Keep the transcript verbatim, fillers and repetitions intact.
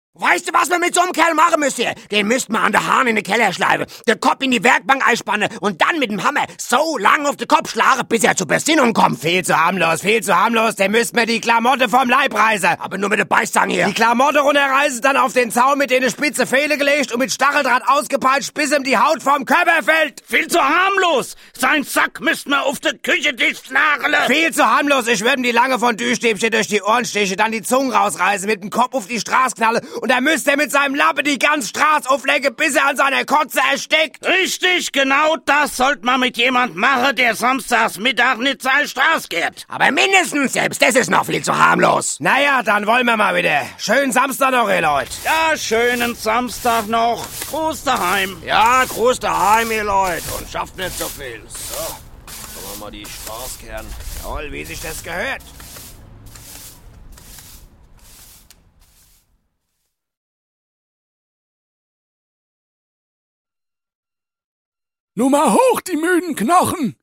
Weißt du, was wir mit so einem Kerl machen müsst ihr? Den müsst man an der Hahn in den Keller schleifen, den Kopf in die Werkbank einspannen und dann mit dem Hammer so lang auf den Kopf schlagen, bis er zur Besinnung kommt. Viel zu harmlos, viel zu harmlos. Der müsst mir die Klamotte vom Leib reißen. Aber nur mit der Beißzange hier. Die Klamotte runterreißen, dann auf den Zaun mit den spitze Pfähle gelegt und mit Stacheldraht ausgepeitscht, bis ihm die Haut vom Körper fällt. Viel zu harmlos. Sein Sack müsst mir auf der Küchentisch nageln. Viel zu harmlos. Ich würde ihm die lange Fondue-Stäbchen durch die Ohren stechen, dann die Zunge rausreißen, mit dem Kopf auf die Straße knallen und dann müsst er mit seinem Lappen die ganze Straße auflegen, bis er an seiner Kotze erstickt. Richtig, genau das sollte man mit jemand machen, der samstags Mittag nicht seine Straße geht. Aber mindestens, selbst das ist noch viel zu harmlos. Naja, dann wollen wir mal wieder. Schönen Samstag noch, ihr Leute. Ja, schönen Samstag noch. Gruß daheim. Ja, Gruß daheim, ihr Leute. Und schafft nicht so viel. So, schauen wir mal die Straße kehren. Toll, wie sich das gehört. Nur mal hoch, die müden Knochen!